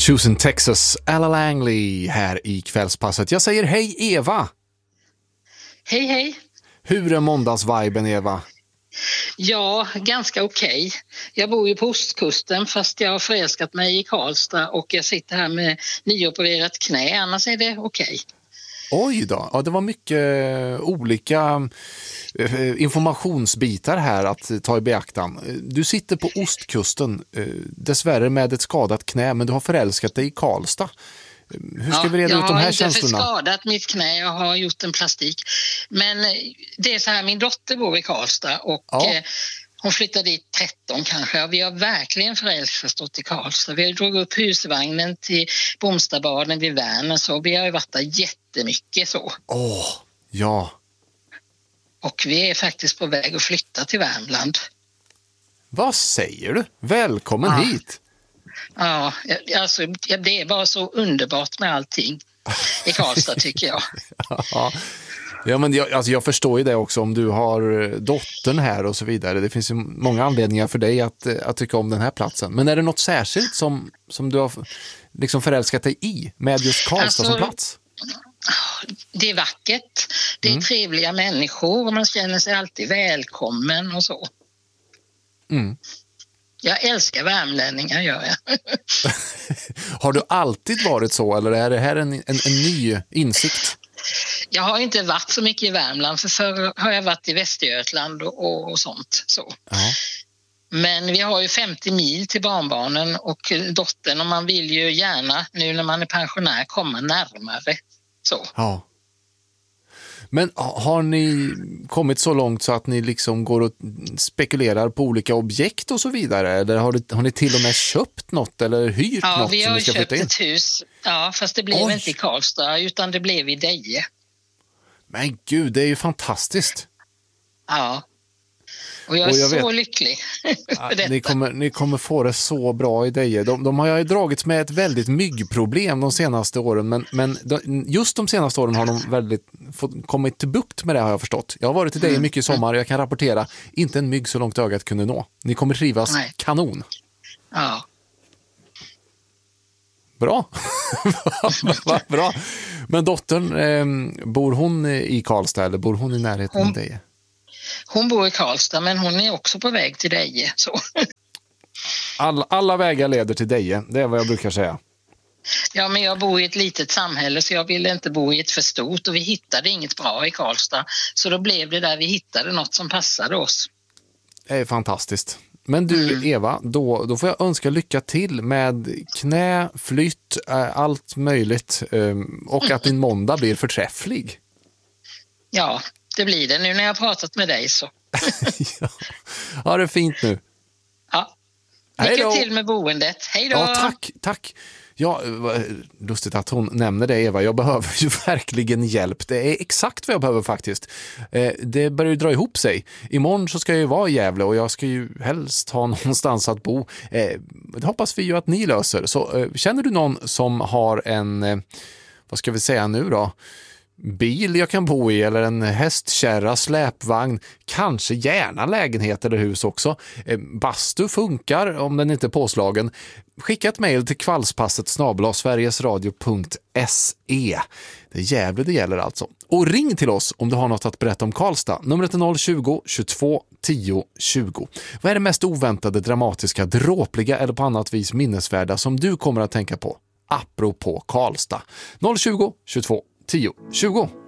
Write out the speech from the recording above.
Choosing Texas, Ella Langley här i kvällspasset. Jag säger hej Eva! Hej hej! Hur är måndagsviben Eva? Ja, ganska okej. Jag bor ju på ostkusten fast jag har förälskat mig i Karlstad och jag sitter här med nyopererat knä, annars är det okej. Oj då, ja, det var mycket olika informationsbitar här att ta i beaktan. Du sitter på ostkusten, dessvärre med ett skadat knä, men du har förälskat dig i Karlstad. Hur ska vi reda ut de här känslorna? Jag har inte skadat mitt knä, jag har gjort en plastik. Men det är så här, min dotter bor i Karlstad och hon flyttade dit 13 kanske. Vi har verkligen förälskat i Karlstad. Vi har dragit upp husvagnen till Bomstabaden vid Värnen, så vi har ju varit där jättemycket så. Ja. Och vi är faktiskt på väg att flytta till Värmland. Vad säger du? Välkommen hit! Ja, alltså det är bara så underbart med allting i Karlstad tycker jag. Ja, men jag förstår ju det också om du har dottern här och så vidare. Det finns ju många anledningar för dig att tycka om den här platsen. Men är det något särskilt som du har liksom förälskat dig i med just Karlstad som plats? Det är vackert, det är trevliga människor och man känner sig alltid välkommen och så. Mm. Jag älskar värmlänningar, gör jag. Har du alltid varit så eller är det här en ny insikt? Jag har inte varit så mycket i Värmland, för förr har jag varit i Västergötland och sånt. Så. Men vi har ju 50 mil till barnbarnen och dottern, och man vill ju gärna nu när man är pensionär komma närmare. Så. Ja. Men har ni kommit så långt så att ni liksom går och spekulerar på olika objekt och så vidare? Eller har ni till och med köpt något eller hyrt något? Ja, vi har som köpt ett hus. Ja, fast det blev inte i Karlstad utan det blev i Deje. Men gud, det är ju fantastiskt. Ja. Och jag är så lycklig för detta. Ni kommer få det så bra i Deje. De har ju dragits med ett väldigt myggproblem de senaste åren. Men just de senaste åren har de väldigt kommit till bukt med det, har jag förstått. Jag har varit i Deje mycket i sommar och jag kan rapportera inte en mygg så långt ögat kunde nå. Ni kommer trivas kanon. Ja. Bra. Bra. Men dottern, bor hon i Karlstad eller bor hon i närheten av Deje? Hon bor i Karlstad, men hon är också på väg till Deje. Så. Alla vägar leder till Deje, det är vad jag brukar säga. Ja, men jag bor i ett litet samhälle så jag ville inte bo i ett för stort och vi hittade inget bra i Karlstad. Så då blev det där vi hittade något som passade oss. Det är fantastiskt. Men du Eva, då får jag önska lycka till med knä, flytt, allt möjligt och att din måndag blir förträfflig. Ja, det blir det nu när jag har pratat med dig så. Ja, det är fint nu. Ja. Lycka till med boendet. Hej då! Ja, tack. Ja, lustigt att hon nämner det, Eva. Jag behöver ju verkligen hjälp. Det är exakt vad jag behöver faktiskt. Det börjar ju dra ihop sig. Imorgon så ska jag ju vara i Gävle och jag ska ju helst ha någonstans att bo. Det hoppas vi ju att ni löser. Så känner du någon som har en, vad ska vi säga nu då? Bil jag kan bo i eller en hästkärra, släpvagn, kanske gärna lägenhet eller hus också. Bastu funkar om den inte är påslagen. Skicka ett mejl till kvällspasset@sverigesradio.se. Det är Gävle det gäller alltså. Och ring till oss om du har något att berätta om Karlstad. Numret är 020 22 10 20. Vad är det mest oväntade, dramatiska, dråpliga eller på annat vis minnesvärda som du kommer att tänka på apropå Karlstad? 020 22 10 20.